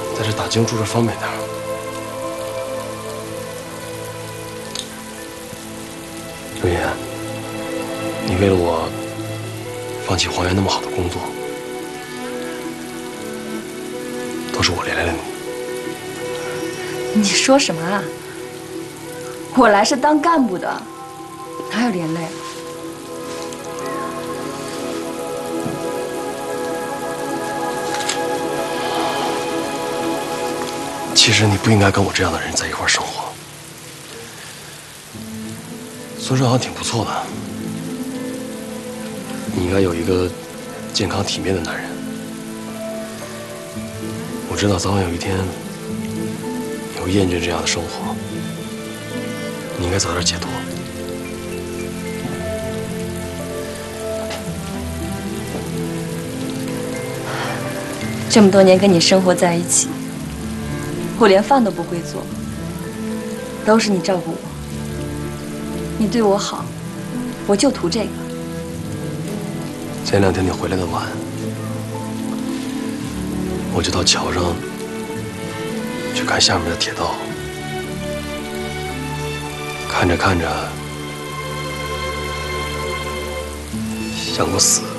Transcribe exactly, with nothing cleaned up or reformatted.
在这打经住着方便点。刘岩，你为了我放弃黄源那么好的工作，都是我连累了你。 你说什么啊？我来是当干部的，哪有连累？ 其实你不应该跟我这样的人在一块生活。孙顺好像挺不错的，你应该有一个健康体面的男人。我知道早晚有一天你会厌倦这样的生活，你应该早点解脱。 这么多年跟你生活在一起，我连饭都不会做，都是你照顾我。你对我好，我就图这个。 前两天你回来的晚，我就到桥上去看下面的铁道，看着看着，想过死。